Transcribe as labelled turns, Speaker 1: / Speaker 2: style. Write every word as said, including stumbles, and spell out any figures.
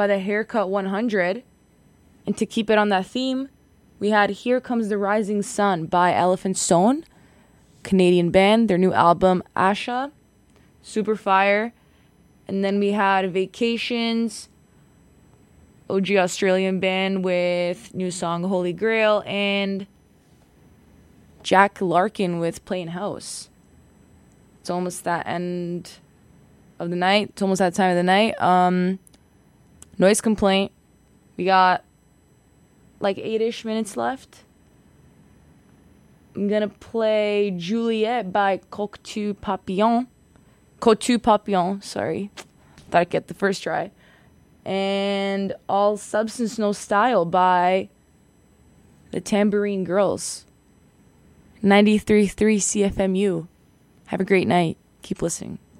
Speaker 1: by the Haircut one hundred. And to keep it on that theme, we had Here Comes the Rising Sun by Elephant Stone, Canadian band, their new album, Asha, super fire. And then we had Vacations, O G Australian band with new song Holy Grail, and Jack Larkin with Playing House. It's almost that end of the night. It's almost that time of the night. Um, Noise Complaint. We got like eight-ish minutes left. I'm going to play Juliet by Cocteau Papillon. Cocteau Papillon, sorry. Thought I'd get the first try. And All Substance No Style by the Tambourine Girls. ninety-three point three C F M U. Have a great night. Keep listening.